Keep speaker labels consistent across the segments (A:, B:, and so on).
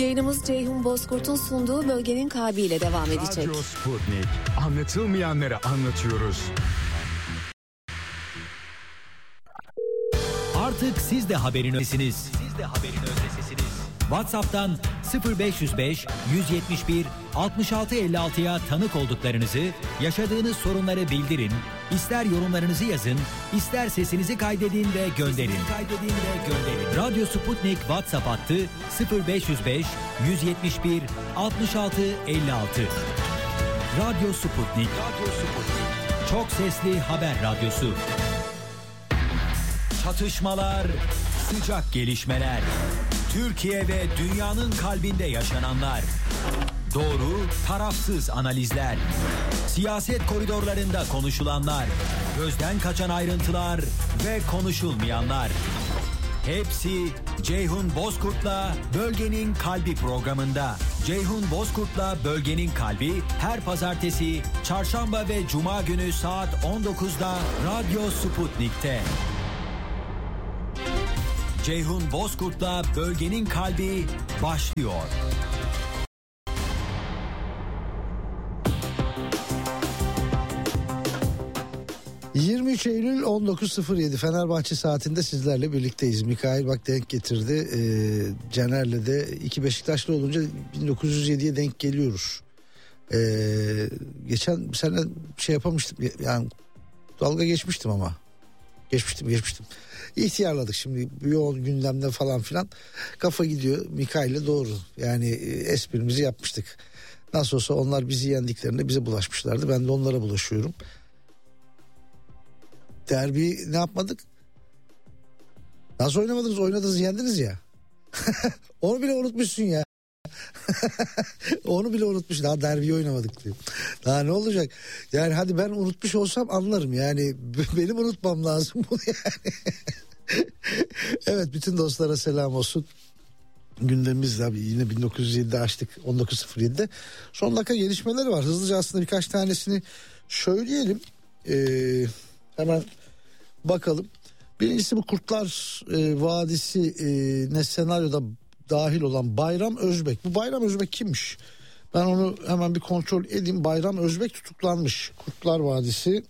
A: Yayınımız Ceyhun Bozkurt'un sunduğu Bölgenin Kalbiyle devam edecek.
B: Radyo Sputnik. Anlatılmayanları anlatıyoruz.
C: Artık siz de haberin ötesiniz. WhatsApp'tan 0505 171 6656'ya tanık olduklarınızı, yaşadığınız sorunları bildirin, ister yorumlarınızı yazın, ister sesinizi kaydedin ve gönderin. Radyo Sputnik WhatsApp hattı 0505 171 6656. Radyo Sputnik. Çok sesli haber radyosu. Çatışmalar, sıcak gelişmeler. Türkiye ve dünyanın kalbinde yaşananlar. Doğru, tarafsız analizler. Siyaset koridorlarında konuşulanlar. Gözden kaçan ayrıntılar ve konuşulmayanlar. Hepsi Ceyhun Bozkurt'la Bölgenin Kalbi programında. Ceyhun Bozkurt'la Bölgenin Kalbi her pazartesi, çarşamba ve cuma günü saat 19'da Radyo Sputnik'te. Ceyhun Bozkurt'la Bölgenin Kalbi başlıyor.
D: 23 Eylül 19.07 Fenerbahçe saatinde sizlerle birlikteyiz. Mikail bak denk getirdi. Caner'le de iki Beşiktaşlı olunca 1907'ye denk geliyoruz. Geçen sene şey yapamıştım yani, dalga geçmiştim ama. Geçmiştim. İhtiyarladık şimdi yoğun gündemde falan filan. Kafa gidiyor Mikail'le doğru. Yani esprimizi yapmıştık. Nasıl olsa onlar bizi yendiklerinde bize bulaşmışlardı. Ben de onlara bulaşıyorum. Derbi ne yapmadık? Nasıl oynamadınız? Oynadınız, yendiniz ya. Onu bile unutmuşsun ya. Onu bile unutmuş. Daha derbiyi oynamadık diyor. Daha ne olacak? Yani hadi ben unutmuş olsam anlarım. Yani benim unutmam lazım bunu yani. Evet, bütün dostlara selam olsun. Gündemimiz abi yine 1907'de açtık, 19.07'de. Son dakika gelişmeleri var. Hızlıca aslında birkaç tanesini söyleyelim. Hemen bakalım. Birincisi bu Kurtlar Vadisi ne senaryoda dahil olan Bayram Özbek. Bu Bayram Özbek kimmiş? Ben onu hemen bir kontrol edeyim. Bayram Özbek tutuklanmış. Kurtlar Vadisi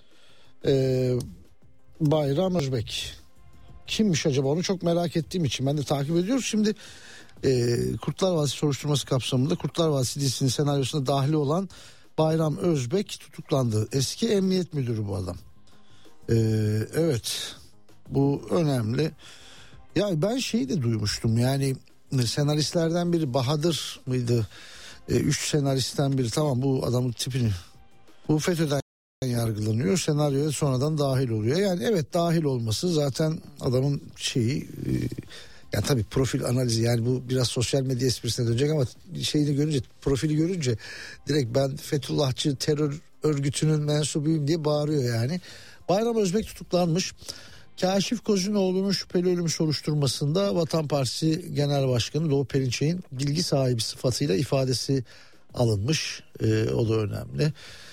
D: Bayram Özbek. Kimmiş acaba, onu çok merak ettiğim için ben de takip ediyorum. Şimdi Kurtlar Vadisi soruşturması kapsamında Kurtlar Vadisi dizisinin senaryosuna dahil olan Bayram Özbek tutuklandı. Eski emniyet müdürü bu adam. Evet, bu önemli. Ya ben şeyi de duymuştum, yani senaristlerden biri Bahadır mıydı? 3 senaristten biri, tamam bu adamın tipini, bu FETÖ'den yargılanıyor, senaryoya sonradan dahil oluyor. Yani evet, dahil olması zaten adamın şeyi, yani tabii profil analizi, yani bu biraz sosyal medya esprisine dönecek ama şeyini görünce, profili görünce direkt ben Fethullahçı terör örgütünün mensubuyum diye bağırıyor yani. Bayram Özbek tutuklanmış. Kaşif Kozinoğlu'nun şüpheli ölüm soruşturmasında Vatan Partisi Genel Başkanı Doğu Perinçek'in bilgi sahibi sıfatıyla ifadesi alınmış. O da önemli.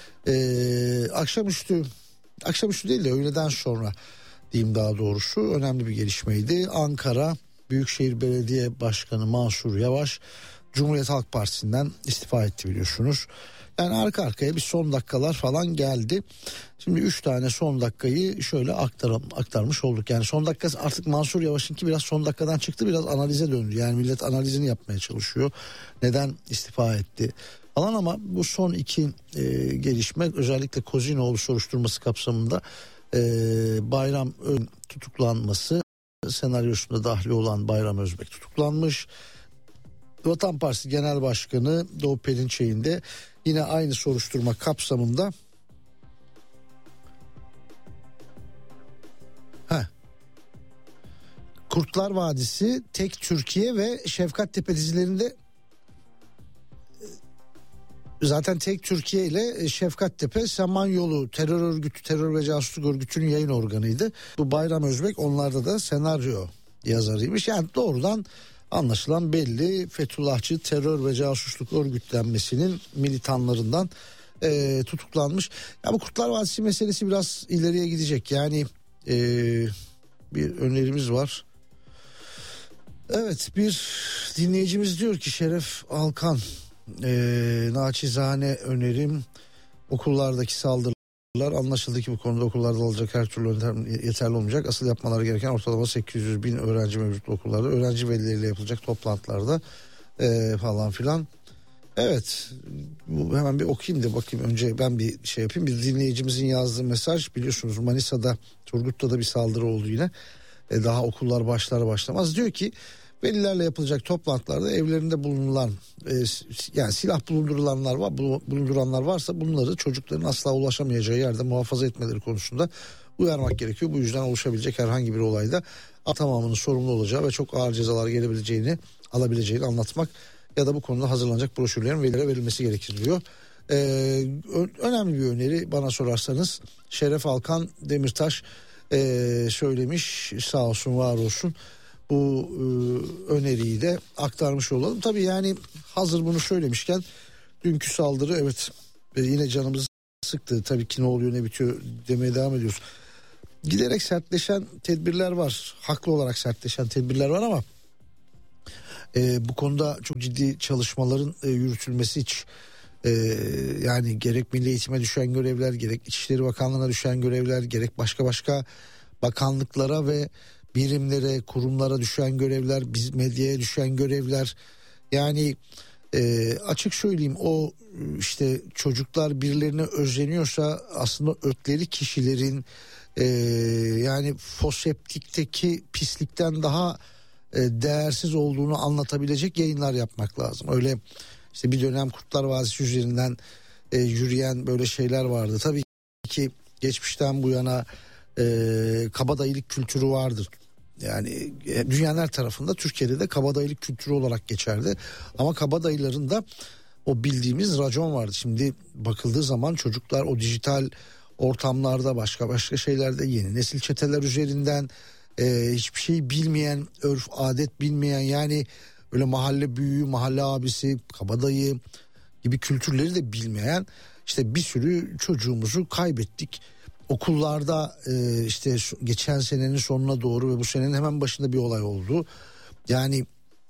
D: Akşamüstü değil de öğleden sonra diyeyim daha doğrusu, önemli bir gelişmeydi. Ankara Büyükşehir Belediye Başkanı Mansur Yavaş Cumhuriyet Halk Partisi'nden istifa etti, biliyorsunuz. Yani arka arkaya bir son dakikalar falan geldi. Şimdi 3 tane son dakikayı şöyle aktarmış olduk. Yani son dakika artık Mansur Yavaş'ınki biraz son dakikadan çıktı, biraz analize döndü. Yani millet analizini yapmaya çalışıyor. Neden istifa etti falan, ama bu son iki gelişme, özellikle Kozinoğlu soruşturması kapsamında Bayram tutuklanması, senaryosunda dahil olan Bayram Özbek tutuklanmış. Vatan Partisi Genel Başkanı Doğu Perinçek'in de yine aynı soruşturma kapsamında Kurtlar Vadisi, Tek Türkiye ve Şefkattepe dizilerinde, zaten Tek Türkiye ile Şefkattepe Samanyolu terör örgütü, terör ve casusluk örgütünün yayın organıydı. Bu Bayram Özbek onlarda da senaryo yazarıymış. Yani doğrudan anlaşılan belli, Fethullahçı terör ve casusluk örgütlenmesinin militanlarından tutuklanmış. Ya bu Kurtlar Vadisi meselesi biraz ileriye gidecek. Yani bir önerimiz var. Evet, bir dinleyicimiz diyor ki Şeref Alkan, naçizane önerim okullardaki saldırılar, anlaşıldı ki bu konuda okullarda alacak her türlü önlem yeterli olmayacak. Asıl yapmaları gereken ortalama 800 bin öğrenci mevcut okullarda, öğrenci velileriyle yapılacak toplantılarda falan filan. Evet, hemen bir okuyayım da bakayım, önce ben bir şey yapayım. Bir dinleyicimizin yazdığı mesaj, biliyorsunuz Manisa'da, Turgut'ta da bir saldırı oldu yine. Daha okullar başlar başlamaz diyor ki velilerle yapılacak toplantılarda evlerinde bulunan yani silah bulunduranlar varsa bunları çocukların asla ulaşamayacağı yerde muhafaza etmeleri konusunda uyarmak gerekiyor. Bu yüzden oluşabilecek herhangi bir olayda tamamının sorumlu olacağı ve çok ağır cezalar alabileceğini anlatmak ya da bu konuda hazırlanacak broşürlerin velilere verilmesi gerekir diyor. Önemli bir öneri bana sorarsanız. Şeref Alkan Demirtaş söylemiş, sağ olsun var olsun. Bu öneriyi de aktarmış olalım. Tabii yani hazır bunu söylemişken dünkü saldırı, evet, yine canımızı sıktı. Tabii ki ne oluyor ne bitiyor demeye devam ediyoruz. Giderek sertleşen tedbirler var. Haklı olarak sertleşen tedbirler var ama bu konuda çok ciddi çalışmaların yürütülmesi hiç yani gerek Milli Eğitim'e düşen görevler, gerek İçişleri Bakanlığı'na düşen görevler, gerek başka bakanlıklara ve birimlere, kurumlara düşen görevler, biz medyaya düşen görevler, yani açık söyleyeyim, o işte çocuklar birilerine özleniyorsa aslında ötleri kişilerin yani foseptikteki pislikten daha değersiz olduğunu anlatabilecek yayınlar yapmak lazım. Öyle işte bir dönem Kurtlar Vadisi üzerinden yürüyen böyle şeyler vardı. Tabii ki geçmişten bu yana kabadayılık kültürü vardır. Yani dünyanın her tarafında, Türkiye'de de kabadayılık kültürü olarak geçerdi. Ama kabadayıların da o bildiğimiz racon vardı. Şimdi bakıldığı zaman çocuklar o dijital ortamlarda, başka şeylerde, yeni nesil çeteler üzerinden hiçbir şey bilmeyen, örf adet bilmeyen, yani öyle mahalle büyüğü, mahalle abisi, kabadayı gibi kültürleri de bilmeyen işte bir sürü çocuğumuzu kaybettik. Okullarda işte geçen senenin sonuna doğru ve bu senenin hemen başında bir olay oldu. Yani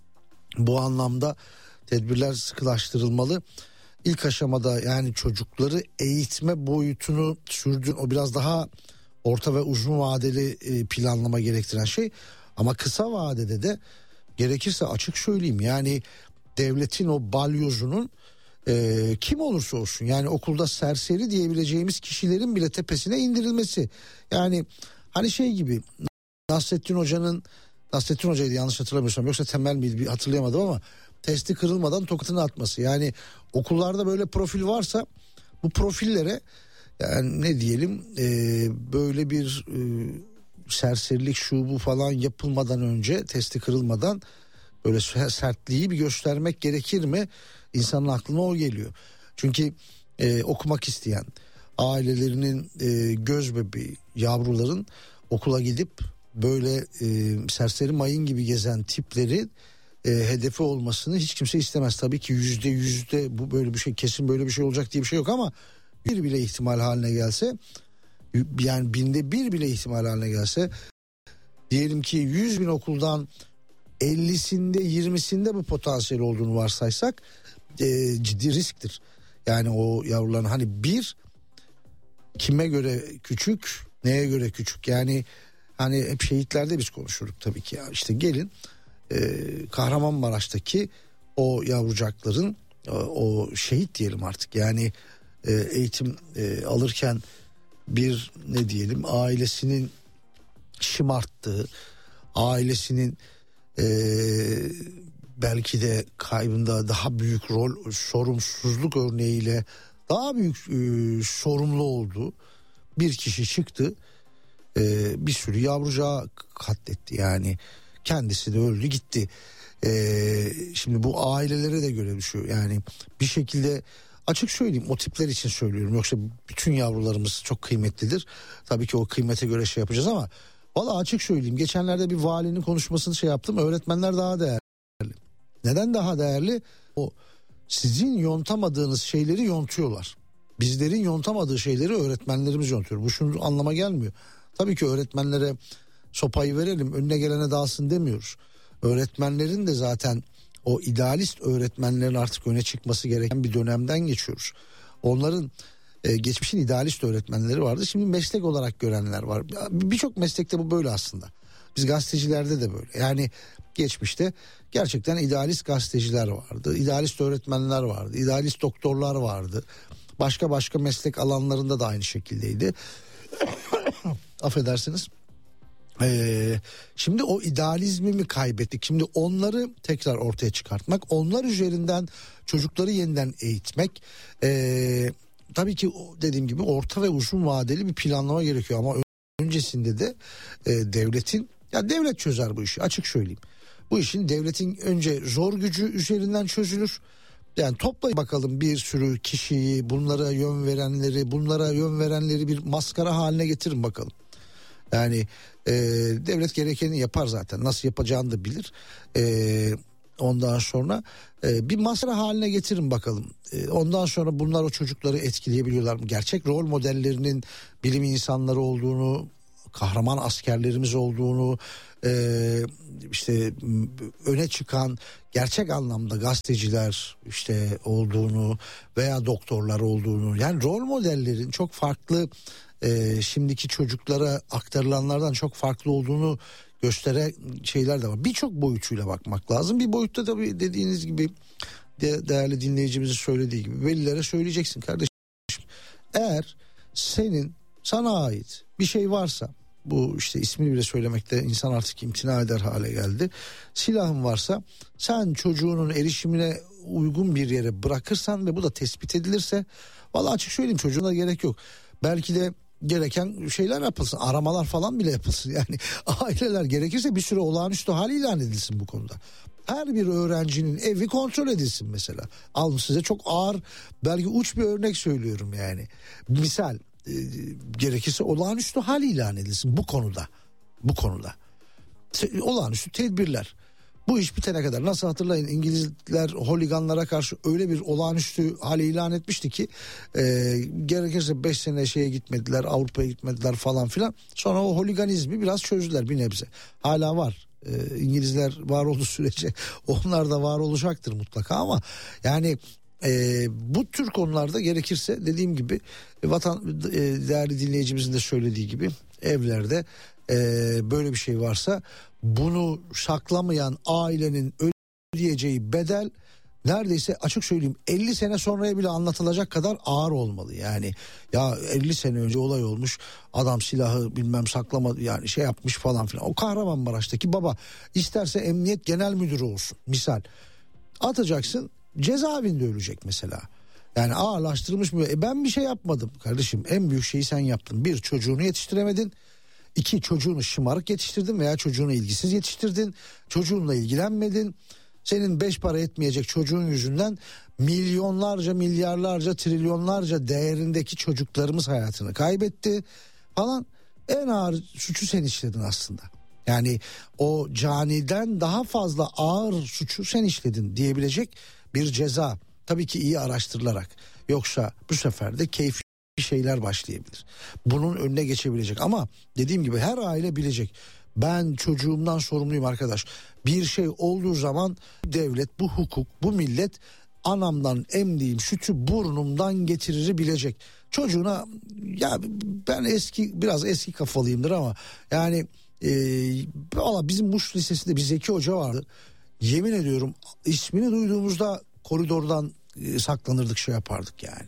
D: bu anlamda tedbirler sıkılaştırılmalı. İlk aşamada yani çocukları eğitme boyutunu o biraz daha orta ve uzun vadeli planlama gerektiren şey. Ama kısa vadede de gerekirse açık söyleyeyim, yani devletin o balyozunun kim olursa olsun, yani okulda serseri diyebileceğimiz kişilerin bile tepesine indirilmesi. Yani hani şey gibi, Nasrettin Hoca'ydı yanlış hatırlamıyorsam, yoksa Temel miydi hatırlayamadım ama testi kırılmadan tokatını atması. Yani okullarda böyle profil varsa bu profillere yani ne diyelim böyle bir serserilik şu bu falan yapılmadan önce, testi kırılmadan böyle sertliği bir göstermek gerekir mi? İnsanın aklına o geliyor. Çünkü okumak isteyen ailelerinin göz bebeği yavruların okula gidip böyle serseri mayın gibi gezen tipleri hedefi olmasını hiç kimse istemez. Tabii ki %100 bu böyle bir şey, kesin böyle bir şey olacak diye bir şey yok ama bir bile ihtimal haline gelse, yani binde bir bile ihtimal haline gelse, diyelim ki 100 bin okuldan 50'sinde 20'sinde bu potansiyel olduğunu varsaysak ciddi risktir. Yani o yavruların hani bir kime göre küçük, neye göre küçük, yani hani hep şehitlerde biz konuşurduk tabii ki ya, işte gelin Kahramanmaraş'taki o yavrucakların o şehit diyelim artık, yani eğitim alırken bir ne diyelim ailesinin şımarttığı, ailesinin belki de kaybında daha büyük rol, sorumsuzluk örneğiyle daha büyük sorumlu olduğu bir kişi çıktı, bir sürü yavrucağı katletti, yani kendisi de öldü gitti. Şimdi bu ailelere de göre düşüyor, yani bir şekilde açık söyleyeyim, o tipler için söylüyorum, yoksa bütün yavrularımız çok kıymetlidir. Tabii ki o kıymete göre şey yapacağız ama valla açık söyleyeyim, geçenlerde bir valinin konuşmasını yaptım, öğretmenler daha değerli. Neden daha değerli? O sizin yontamadığınız şeyleri yontuyorlar. Bizlerin yontamadığı şeyleri öğretmenlerimiz yontuyor. Bu şunu anlama gelmiyor. Tabii ki öğretmenlere sopayı verelim, önüne gelene dağılsın demiyoruz. Öğretmenlerin de zaten o idealist öğretmenlerin artık öne çıkması gereken bir dönemden geçiyoruz. Onların geçmişin idealist öğretmenleri vardı. Şimdi meslek olarak görenler var. Birçok meslekte bu böyle aslında. Biz gazetecilerde de böyle. Yani geçmişte gerçekten idealist gazeteciler vardı. İdealist öğretmenler vardı. İdealist doktorlar vardı. Başka meslek alanlarında da aynı şekildeydi. Affedersiniz. Şimdi o idealizmi mi kaybettik? Şimdi onları tekrar ortaya çıkartmak, onlar üzerinden çocukları yeniden eğitmek. Tabii ki dediğim gibi orta ve uzun vadeli bir planlama gerekiyor ama öncesinde de devletin, ya devlet çözer bu işi, açık söyleyeyim. Bu işin devletin önce zor gücü üzerinden çözülür. Yani toplayın bakalım bir sürü kişiyi, bunlara yön verenleri bir maskara haline getirin bakalım. Yani devlet gerekeni yapar zaten, nasıl yapacağını da bilir. Ondan sonra bir maskara haline getirin bakalım. Ondan sonra bunlar o çocukları etkileyebiliyorlar mı? Gerçek rol modellerinin bilim insanları olduğunu, kahraman askerlerimiz olduğunu, işte öne çıkan gerçek anlamda gazeteciler işte olduğunu veya doktorlar olduğunu, yani rol modellerin çok farklı, şimdiki çocuklara aktarılanlardan çok farklı olduğunu gösteren şeyler de var. Birçok boyutuyla bakmak lazım. Bir boyutta tabii dediğiniz gibi, değerli dinleyicimizin söylediği gibi velilere söyleyeceksin kardeşim. Eğer sana ait bir şey varsa, bu işte ismini bile söylemekte insan artık imtina eder hale geldi. Silahın varsa sen çocuğunun erişimine uygun bir yere bırakırsan ve bu da tespit edilirse, vallahi açık söyleyeyim, çocuğuna gerek yok. Belki de gereken şeyler yapılsın, aramalar falan bile yapılsın. Yani aileler gerekirse bir süre olağanüstü hal ilan edilsin bu konuda. Her bir öğrencinin evi kontrol edilsin mesela. Alın size çok ağır, belki uç bir örnek söylüyorum yani. Misal gerekirse olağanüstü hal ilan edilsin bu konuda. Olağanüstü tedbirler. Bu iş bitene kadar, nasıl hatırlayın, İngilizler holiganlara karşı öyle bir olağanüstü hale ilan etmişti ki gerekirse 5 sene şeye gitmediler, Avrupa'ya gitmediler falan filan. Sonra o holiganizmi biraz çözdüler bir nebze. Hala var. İngilizler var olduğu sürece onlar da var olacaktır mutlaka ama yani bu tür konularda gerekirse dediğim gibi değerli dinleyicimizin de söylediği gibi evlerde böyle bir şey varsa bunu saklamayan ailenin ödeyeceği bedel neredeyse, açık söyleyeyim, 50 sene sonraya bile anlatılacak kadar ağır olmalı. Yani ya 50 sene önce olay olmuş, adam silahı bilmem saklamadı, yani şey yapmış falan filan. O Kahramanmaraş'taki baba isterse emniyet genel müdürü olsun misal, atacaksın, cezaevinde ölecek mesela. Yani ağırlaştırılmış mı? Ben bir şey yapmadım kardeşim, en büyük şeyi sen yaptın. Bir, çocuğunu yetiştiremedin. 2, çocuğunu şımarık yetiştirdin veya çocuğunu ilgisiz yetiştirdin. Çocuğunla ilgilenmedin. Senin 5 para etmeyecek çocuğun yüzünden milyonlarca, milyarlarca, trilyonlarca değerindeki çocuklarımız hayatını kaybetti falan. En ağır suçu sen işledin aslında. Yani o caniden daha fazla ağır suçu sen işledin diyebilecek bir ceza. Tabii ki iyi araştırılarak. Yoksa bu sefer de keyfi şeyler başlayabilir. Bunun önüne geçebilecek ama dediğim gibi her aile bilecek. Ben çocuğumdan sorumluyum arkadaş. Bir şey olduğu zaman devlet, bu hukuk, bu millet anamdan emdiğim sütü burnumdan getirir bilecek. Çocuğuna, ya ben biraz eski kafalıyımdır ama yani valla bizim Muş Lisesi'nde bir Zeki Hoca vardı. Yemin ediyorum ismini duyduğumuzda koridordan saklanırdık, şey yapardık yani.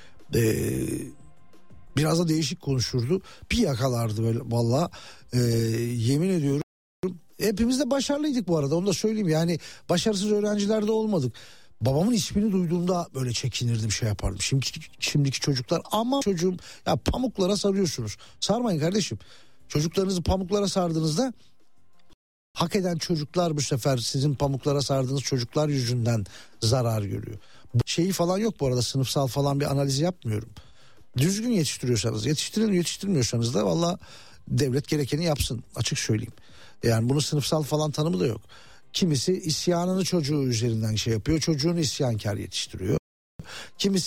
D: Biraz da değişik konuşurdu. Bir yakalardı böyle valla. Yemin ediyorum. Hepimiz de başarılıydık bu arada, onu da söyleyeyim. Yani başarısız öğrenciler de olmadık. Babamın ismini duyduğumda böyle çekinirdim, şey yapardım. Şimdiki çocuklar, ama çocuğum, ya pamuklara sarıyorsunuz. Sarmayın kardeşim. Çocuklarınızı pamuklara sardığınızda hak eden çocuklar bu sefer sizin pamuklara sardığınız çocuklar yüzünden zarar görüyor. Bu şeyi falan yok bu arada, sınıfsal falan bir analiz yapmıyorum. Düzgün yetiştiriyorsanız yetiştirin, yetiştirmiyorsanız da valla devlet gerekeni yapsın, açık söyleyeyim. Yani bunun sınıfsal falan tanımı da yok. Kimisi isyanını çocuğu üzerinden şey yapıyor, çocuğunu isyankar yetiştiriyor. Kimisi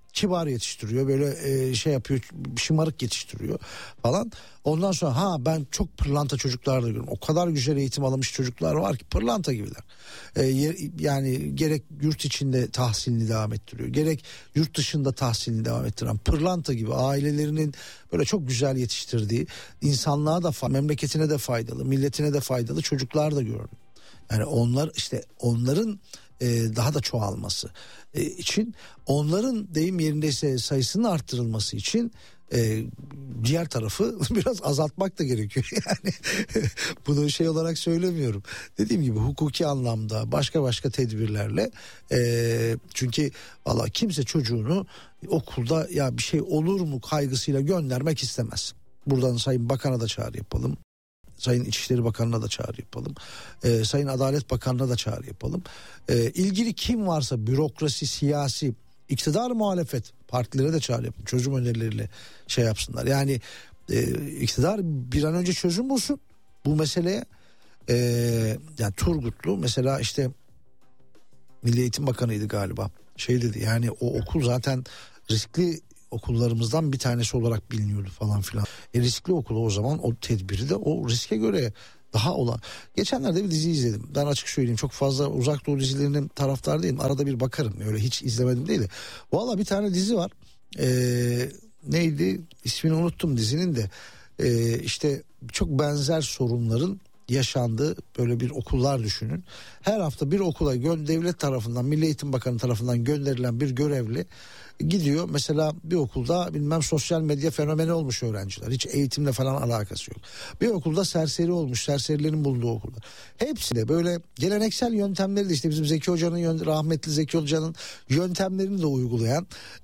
D: kibar yetiştiriyor, böyle şey yapıyor, şımarık yetiştiriyor falan. Ondan sonra ben çok pırlanta çocuklar da görüyorum. O kadar güzel eğitim almış çocuklar var ki pırlanta gibiler. Yani gerek yurt içinde tahsilini devam ettiriyor, gerek yurt dışında tahsilini devam ettiren pırlanta gibi, ailelerinin böyle çok güzel yetiştirdiği, insanlığa da memleketine de faydalı, milletine de faydalı çocuklar da gördüm. Yani onların daha da çoğalması için, onların deyim yerindeyse sayısının arttırılması için diğer tarafı biraz azaltmak da gerekiyor. Yani bunu şey olarak söylemiyorum. Dediğim gibi hukuki anlamda başka tedbirlerle, çünkü valla kimse çocuğunu okulda ya bir şey olur mu kaygısıyla göndermek istemez. Buradan Sayın Bakan'a da çağrı yapalım. Sayın İçişleri Bakanı'na da çağrı yapalım. Sayın Adalet Bakanı'na da çağrı yapalım. İlgili kim varsa, bürokrasi, siyasi, iktidar, muhalefet partilere de çağrı yapalım. Çözüm önerileriyle şey yapsınlar. Yani iktidar bir an önce çözüm bulsun bu meseleye. Yani Turgutlu mesela, işte Milli Eğitim Bakanı'ydı galiba. Şey dedi, yani o okul zaten riskli okullarımızdan bir tanesi olarak biliniyordu falan filan. Riskli okulu, o zaman o tedbiri de o riske göre daha olan. Geçenlerde bir dizi izledim. Ben açık söyleyeyim, çok fazla Uzak Doğu dizilerinin taraftarı değilim. Arada bir bakarım, öyle hiç izlemedim değil de. Valla bir tane dizi var. Neydi? İsmini unuttum dizinin de. İşte çok benzer sorunların yaşandığı böyle bir okullar düşünün. Her hafta bir okula devlet tarafından, Milli Eğitim Bakanı tarafından gönderilen bir görevli gidiyor. Mesela bir okulda bilmem sosyal medya fenomeni olmuş öğrenciler. Hiç eğitimle falan alakası yok. Bir okulda serseri olmuş, serserilerin bulunduğu okullar. Hepsi de böyle geleneksel yöntemleri de, işte bizim Zeki Hoca'nın, rahmetli Zeki Hoca'nın yöntemlerini de uygulayan,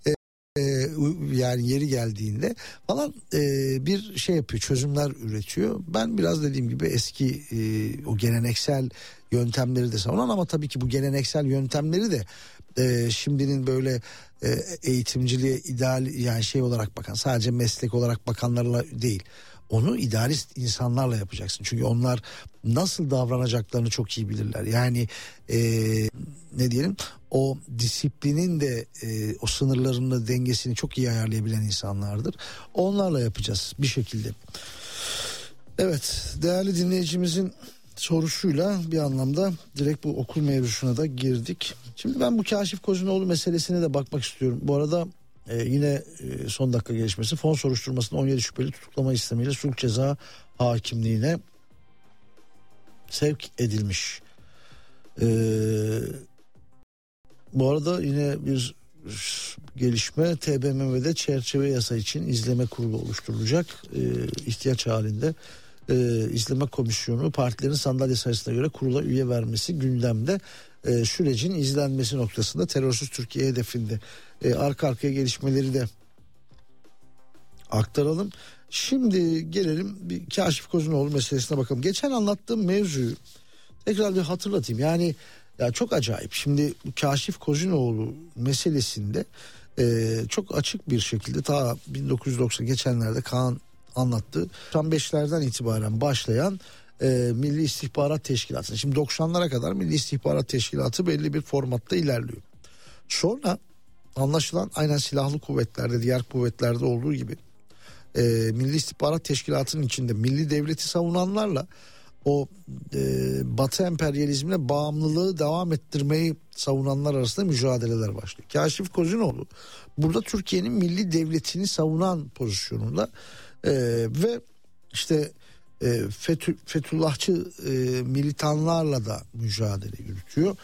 D: yani yeri geldiğinde falan bir şey yapıyor, çözümler üretiyor. Ben biraz dediğim gibi eski o geleneksel yöntemleri de savunan, ama tabii ki bu geleneksel yöntemleri de şimdinin böyle eğitimciliğe ideal, yani şey olarak bakan, sadece meslek olarak bakanlarla değil, onu idealist insanlarla yapacaksın. Çünkü onlar nasıl davranacaklarını çok iyi bilirler. Yani ne diyelim, o disiplinin de o sınırlarını, dengesini çok iyi ayarlayabilen insanlardır. Onlarla yapacağız bir şekilde. Evet, değerli dinleyicimizin sorusuyla bir anlamda direkt bu okul mevzusuna da girdik. Şimdi ben bu Kaşif Kozunoğlu meselesine de bakmak istiyorum. Bu arada yine son dakika gelişmesi, fon soruşturmasında 17 şüpheli tutuklama istemiyle sulh ceza hakimliğine sevk edilmiş. Bu arada yine bir gelişme, TBMM'de çerçeve yasa için izleme kurulu oluşturulacak. İhtiyaç halinde izleme komisyonu partilerin sandalye sayısına göre kurula üye vermesi gündemde. Sürecin izlenmesi noktasında terörsüz Türkiye hedefinde. Arka arkaya gelişmeleri de aktaralım. Şimdi gelelim bir Kaşif Kozunoğlu meselesine bakalım. Geçen anlattığım mevzuyu tekrar bir hatırlatayım. Yani ya çok acayip. Şimdi Kaşif Kozunoğlu meselesinde çok açık bir şekilde ta 1990 geçenlerde Kaan anlattı. 95'lerden itibaren başlayan Milli İstihbarat Teşkilatı. Şimdi 90'lara kadar Milli İstihbarat Teşkilatı belli bir formatta ilerliyor. Sonra anlaşılan aynen silahlı kuvvetlerde, diğer kuvvetlerde olduğu gibi Milli İstihbarat Teşkilatı'nın içinde milli devleti savunanlarla o Batı emperyalizmine bağımlılığı devam ettirmeyi savunanlar arasında mücadeleler başlıyor. Kaşif Kozunoğlu burada Türkiye'nin milli devletini savunan pozisyonunda ve işte Fethullahçı militanlarla da mücadele yürütüyor.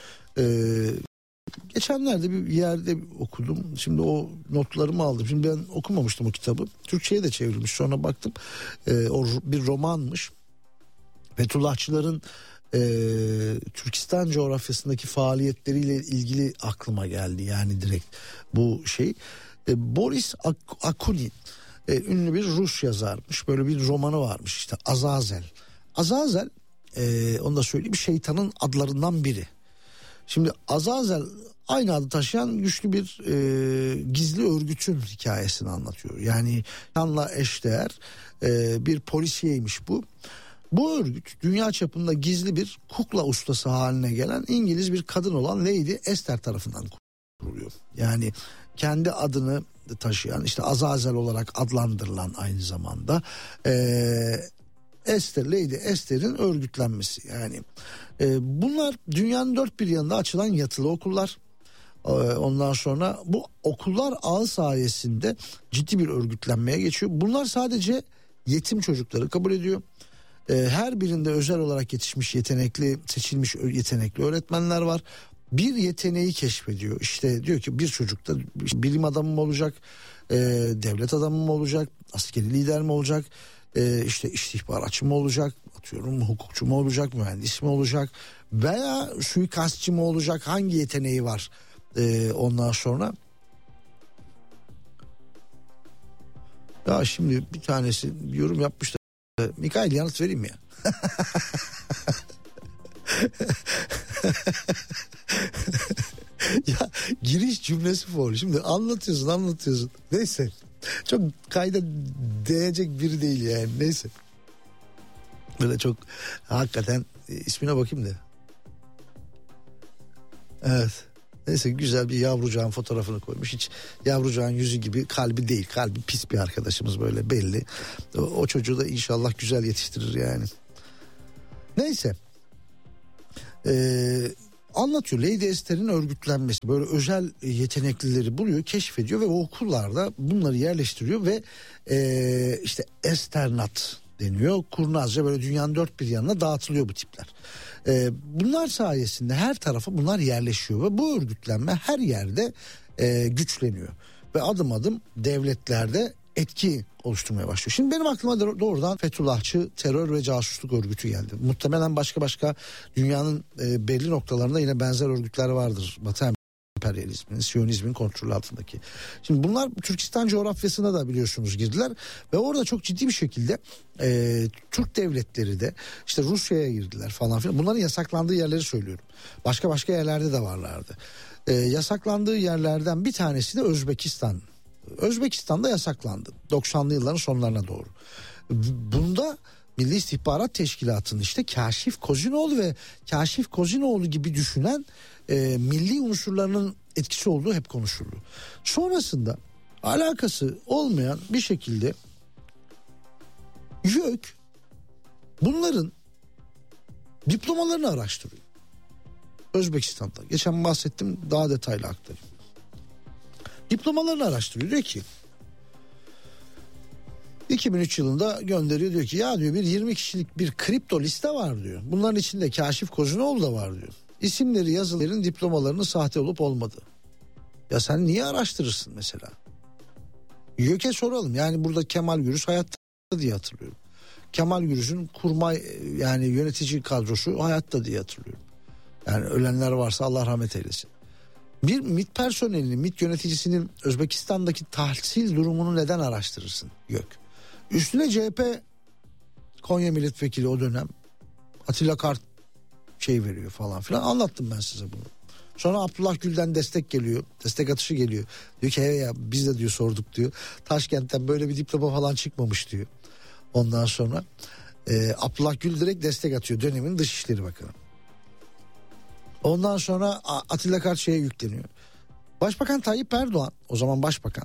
D: Geçenlerde bir yerde okudum. Şimdi o notlarımı aldım. Şimdi ben okumamıştım o kitabı. Türkçe'ye de çevrilmiş. Sonra baktım. O bir romanmış. Fethullahçıların Türkistan coğrafyasındaki faaliyetleriyle ilgili aklıma geldi. Yani direkt bu şey. Boris Akunin ünlü bir Rus yazarmış. Böyle bir romanı varmış işte, Azazel. Azazel onu da söyleyeyim, şeytanın adlarından biri. Şimdi Azazel aynı adı taşıyan güçlü bir gizli örgütün hikayesini anlatıyor. Yani kanla eşdeğer bir polisiyeymiş bu. Bu örgüt dünya çapında gizli bir kukla ustası haline gelen İngiliz bir kadın olan Lady Esther tarafından kurulmuş. kuruluyor. Yani kendi adını taşıyan, işte Azazel olarak adlandırılan aynı zamanda Esther, Lady Esther'in örgütlenmesi. Yani bunlar dünyanın dört bir yanında açılan yatılı okullar. Ondan sonra bu okullar ağı sayesinde ciddi bir örgütlenmeye geçiyor. Bunlar sadece yetim çocukları kabul ediyor. Her birinde özel olarak yetişmiş, yetenekli, seçilmiş yetenekli öğretmenler var. Bir yeteneği keşfediyor. İşte diyor ki bir çocukta bilim adamı mı olacak, devlet adamı mı olacak, askeri lider mi olacak, işte istihbaratçı mı olacak, atıyorum hukukçu mu olacak, mühendis mi olacak veya suikastçı mı olacak, hangi yeteneği var ondan sonra. Ya şimdi bir tanesi bir yorum yapmıştı. Mikail yanıt vereyim mi ya? Ya giriş cümlesi for. Şimdi anlatıyorsun. Neyse. Çok kayda değecek biri değil yani. Neyse. Böyle çok hakikaten ismine bakayım da. Evet. Neyse, güzel bir yavrucağın fotoğrafını koymuş. Hiç yavrucağın yüzü gibi kalbi değil. Kalbi pis bir arkadaşımız, böyle belli. O çocuğu da inşallah güzel yetiştirir yani. Neyse. Anlatıyor. Lady Esther'in örgütlenmesi. Böyle özel yeteneklileri buluyor, keşfediyor ve o okullarda bunları yerleştiriyor ve işte Esternat deniyor. Kurnazca böyle dünyanın dört bir yanına dağıtılıyor bu tipler. Bunlar sayesinde her tarafa bunlar yerleşiyor ve bu örgütlenme her yerde güçleniyor. Ve adım adım devletlerde etki oluşturmaya başlıyor. Şimdi benim aklıma doğrudan Fethullahçı terör ve casusluk örgütü geldi. Muhtemelen başka dünyanın belli noktalarında yine benzer örgütler vardır. Batı emperyalizmin, Siyonizmin kontrolü altındaki. Şimdi bunlar Türkistan coğrafyasına da biliyorsunuz girdiler ve orada çok ciddi bir şekilde Türk devletleri de işte Rusya'ya girdiler falan filan. Bunların yasaklandığı yerleri söylüyorum. Başka yerlerde de varlardı. Yasaklandığı yerlerden bir tanesi de Özbekistan. Özbekistan'da yasaklandı 90'lı yılların sonlarına doğru. Bunda Milli İstihbarat Teşkilatı'nın işte Kaşif Kozinoğlu ve Kaşif Kozinoğlu gibi düşünen milli unsurlarının etkisi olduğu hep konuşuldu. Sonrasında alakası olmayan bir şekilde YÖK bunların diplomalarını araştırıyor. Özbekistan'da. Geçen bahsettim, daha detaylı aktarayım. Diplomalarını araştırıyor. Diyor ki 2003 yılında gönderiyor, diyor ki ya diyor bir 20 kişilik bir kripto liste var diyor. Bunların içinde Kaşif Kozinoğlu da var diyor. İsimleri yazıların diplomalarının sahte olup olmadığı. Ya sen niye araştırırsın mesela? YÖK'e soralım. Yani burada Kemal Gürüz hayatta diye hatırlıyorum. Kemal Gürüz'ün kurmay yani yönetici kadrosu hayatta diye hatırlıyorum. Yani ölenler varsa Allah rahmet eylesin. Bir MİT personelinin, MİT yöneticisinin Özbekistan'daki tahsil durumunu neden araştırırsın YÖK? Üstüne CHP Konya milletvekili o dönem Atilla Kart veriyor falan filan, anlattım ben size bunu. Sonra Abdullah Gül'den destek geliyor, destek atışı geliyor. Diyor ki ya biz de diyor sorduk diyor. Taşkent'ten böyle bir diploma falan çıkmamış diyor. Ondan sonra Abdullah Gül direkt destek atıyor, dönemin Dışişleri Bakanı. Ondan sonra Atilla Kart yükleniyor. Başbakan Tayyip Erdoğan, o zaman başbakan,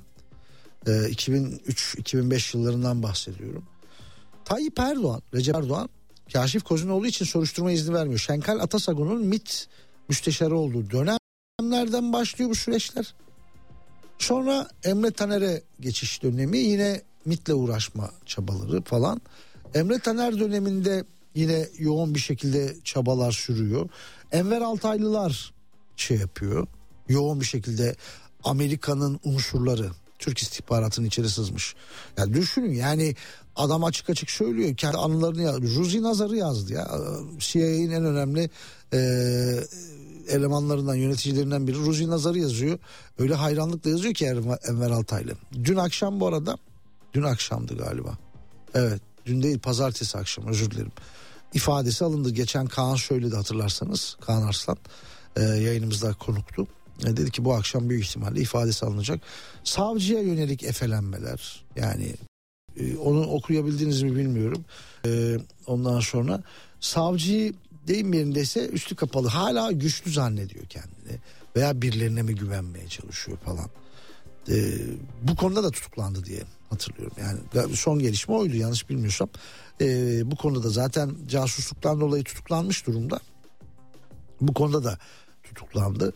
D: 2003-2005 yıllarından bahsediyorum. Tayyip Erdoğan, Recep Erdoğan Kaşif Kozinoğlu için soruşturma izni vermiyor. Şenkal Atasagun'un MİT müsteşarı olduğu dönemlerden başlıyor bu süreçler. Sonra Emre Taner'e geçiş dönemi, yine MİT'le uğraşma çabaları falan. Emre Taner döneminde yine yoğun bir şekilde çabalar sürüyor. Enver Altaylılar yapıyor. Yoğun bir şekilde Amerika'nın unsurları Türk istihbaratının içeri sızmış. Ya düşünün, yani adam açık açık söylüyor. Kendi anılarını yazdı. Ruzi Nazar'ı yazdı ya. CIA'nin en önemli elemanlarından, yöneticilerinden biri Ruzi Nazar'ı yazıyor. Öyle hayranlıkla yazıyor ki Enver Altaylı. Dün akşam, bu arada dün akşamdı galiba. Evet, dün değil, pazartesi akşam, özür dilerim. İfadesi alındı. Geçen Kaan söyledi, hatırlarsanız. Kaan Arslan yayınımızda konuktu. Dedi ki bu akşam büyük ihtimalle ifadesi alınacak. Savcıya yönelik efelenmeler, yani onu okuyabildiniz mi bilmiyorum. Ondan sonra savcıyı deyim yerindeyse üstü kapalı, hala güçlü zannediyor kendini. veya birilerine mi güvenmeye çalışıyor falan. Bu konuda da tutuklandı diye hatırlıyorum. Yani son gelişme oydu yanlış bilmiyorsam. Bu konuda da zaten casusluktan dolayı tutuklanmış durumda. Bu konuda da tutuklandı.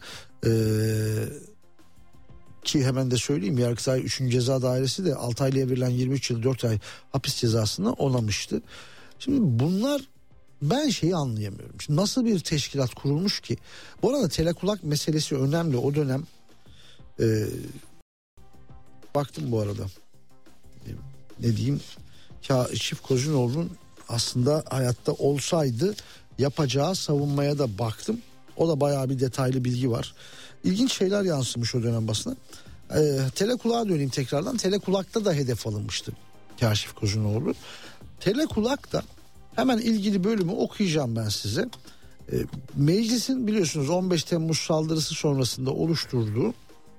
D: Ki hemen de söyleyeyim, Yargıtay 3. Ceza Dairesi de 6 aylığa verilen 23 yıl 4 ay hapis cezasını onamıştı. Şimdi bunlar, ben şeyi anlayamıyorum. Şimdi nasıl bir teşkilat kurulmuş ki? Bu arada telekulak meselesi önemli o dönem. Baktım bu arada. Ne diyeyim? Kaşif Kozunoğlu'nun aslında hayatta olsaydı yapacağı savunmaya da baktım. O da bayağı bir detaylı bilgi var. İlginç şeyler yansımış o dönem basına. Telekulağa döneyim tekrardan. Telekulak'ta da hedef alınmıştı Kaşif Kozunoğlu. Telekulak'ta hemen ilgili bölümü okuyacağım ben size. Meclisin biliyorsunuz 15 Temmuz saldırısı sonrasında oluşturduğu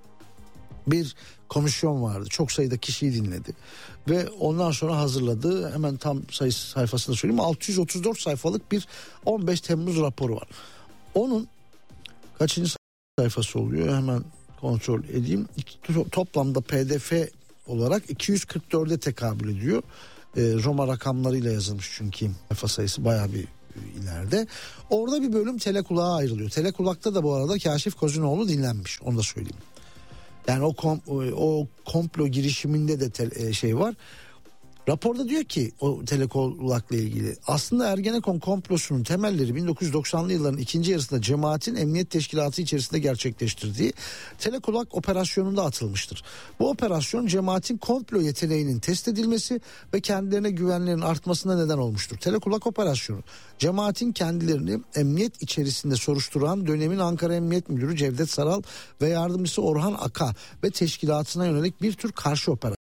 D: bir komisyon vardı. Çok sayıda kişiyi dinledi. Ve ondan sonra hazırladığı, hemen tam sayfasını söyleyeyim, 634 sayfalık bir 15 Temmuz raporu var. Onun kaçıncı sayfası oluyor hemen kontrol edeyim. Toplamda PDF olarak 244'e tekabül ediyor. Roma rakamlarıyla yazılmış çünkü sayfa sayısı bayağı bir ileride. Orada bir bölüm telekulağa ayrılıyor. Telekulak'ta da bu arada Kaşif Kozunoğlu dinlenmiş, onu da söyleyeyim. Yani o komplo girişiminde de şey var. Raporda diyor ki o telekulakla ilgili, aslında Ergenekon komplosunun temelleri 1990'lı yılların ikinci yarısında cemaatin emniyet teşkilatı içerisinde gerçekleştirdiği telekulak operasyonunda atılmıştır. Bu operasyon cemaatin komplo yeteneğinin test edilmesi ve kendilerine güvenlerinin artmasına neden olmuştur. Telekulak operasyonu cemaatin kendilerini emniyet içerisinde soruşturan dönemin Ankara Emniyet Müdürü Cevdet Saral ve yardımcısı Orhan Aka ve teşkilatına yönelik bir tür karşı operasyondur.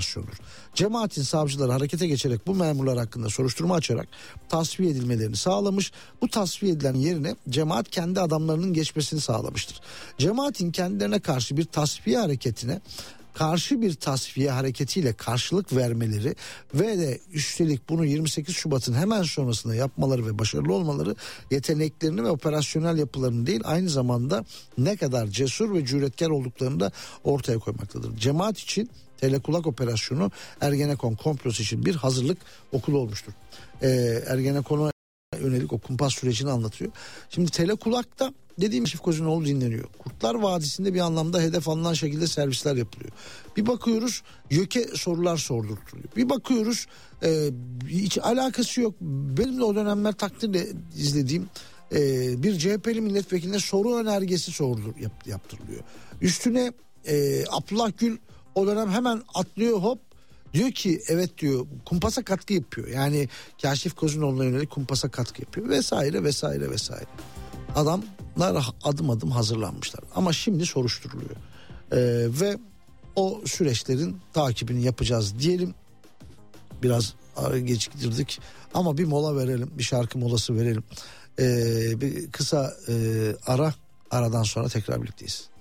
D: Cemaatin savcıları harekete geçerek bu memurlar hakkında soruşturma açarak tasfiye edilmelerini sağlamış. Bu tasfiye edilen yerine cemaat kendi adamlarının geçmesini sağlamıştır. Cemaatin kendilerine karşı bir tasfiye hareketine karşı bir tasfiye hareketiyle karşılık vermeleri ve de üstelik bunu 28 Şubat'ın hemen sonrasında yapmaları ve başarılı olmaları yeteneklerini ve operasyonel yapılarını değil, aynı zamanda ne kadar cesur ve cüretkar olduklarını da ortaya koymaktadır. Cemaat için telekulak operasyonu Ergenekon komplosu için bir hazırlık okulu olmuştur. Ergenekon'a yönelik o kumpas sürecini anlatıyor. Şimdi telekulakta dediğim Kaşif Kozunoğlu dinleniyor. Kurtlar Vadisi'nde bir anlamda hedef alınan şekilde servisler yapılıyor. Bir bakıyoruz YÖK'e sorular sordurtuluyor. Bir bakıyoruz hiç alakası yok. Benim de o dönemler takdirle izlediğim bir CHP'li milletvekiline soru önergesi yaptırılıyor. Üstüne Abdullah Gül o dönem hemen atlıyor, hop diyor ki evet diyor, kumpasa katkı yapıyor. Yani Kaşif Kozunoğlu'na yönelik kumpasa katkı yapıyor vesaire vesaire vesaire. Adamlar adım adım hazırlanmışlar ama şimdi soruşturuluyor. Ve o süreçlerin takibini yapacağız diyelim. Biraz geciktirdik ama bir mola verelim, bir şarkı molası verelim. Bir kısa aradan sonra tekrar birlikteyiz.